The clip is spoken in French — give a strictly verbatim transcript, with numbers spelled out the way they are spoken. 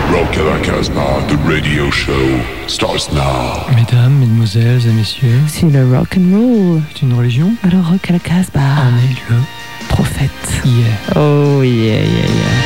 Rock à la Casbah, the radio show starts now. Mesdames, mesdemoiselles et messieurs, si le rock and roll est une religion, alors Rock à la Casbah en est le prophète. Yeah. Oh yeah, yeah, yeah.